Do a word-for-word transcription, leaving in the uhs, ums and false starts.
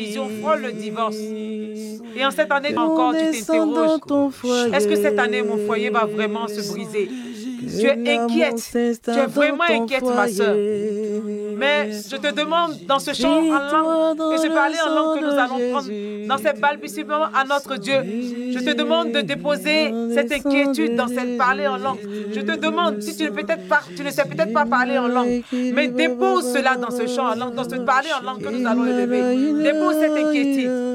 décision frôle le divorce. Et en cette année encore, tu t'interroges, est-ce que cette année, mon foyer va vraiment se briser? Tu es inquiète, tu es vraiment inquiète, ma soeur. Mais je te demande, dans ce chant en langue, et je vais parler en langue que nous allons prendre dans ces balbutiements à notre Dieu, je te demande de déposer cette inquiétude dans cette parler en langue. Je te demande, si tu ne, peut-être pas, tu ne sais peut-être pas parler en langue, mais dépose cela dans ce chant en langue, dans ce parler en langue que nous allons élever. Dépose cette inquiétude.